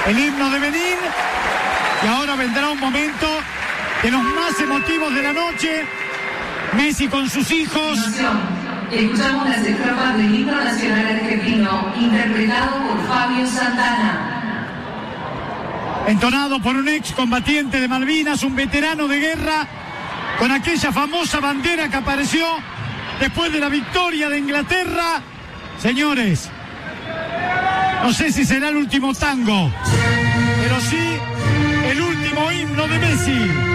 el himno de Benín. Y ahora vendrá un momento de los más emotivos de la noche. Messi con sus hijos. Escuchamos las estrofas del himno nacional argentino, interpretado por Fabio Santana. Entonado por un excombatiente de Malvinas, un veterano de guerra, con aquella famosa bandera que apareció después de la victoria de Inglaterra. Señores, no sé si será el último tango, pero sí el último himno de Messi.